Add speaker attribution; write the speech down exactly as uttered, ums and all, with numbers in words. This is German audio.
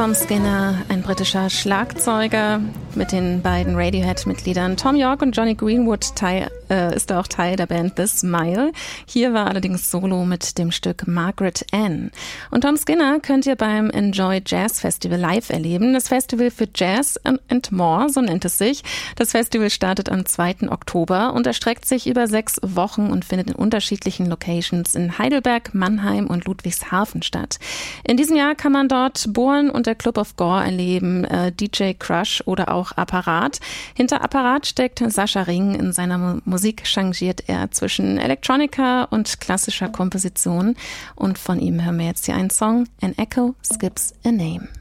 Speaker 1: Tom Skinner, ein britischer Schlagzeuger. Mit den beiden Radiohead-Mitgliedern Tom York und Jonny Greenwood teil, äh, ist er auch Teil der Band The Smile. Hier war allerdings Solo mit dem Stück Margaret Ann. Und Tom Skinner könnt ihr beim Enjoy Jazz Festival live erleben. Das Festival für Jazz and More, so nennt es sich. Das Festival startet am zweiten Oktober und erstreckt sich über sechs Wochen und findet in unterschiedlichen Locations in Heidelberg, Mannheim und Ludwigshafen statt. In diesem Jahr kann man dort Born und der Club of Gore erleben, äh, D J Crush oder auch Apparat. Hinter Apparat steckt Sascha Ring. In seiner Musik changiert er zwischen Electronica und klassischer Komposition. Und von ihm hören wir jetzt hier einen Song, An Echo Skips a Name.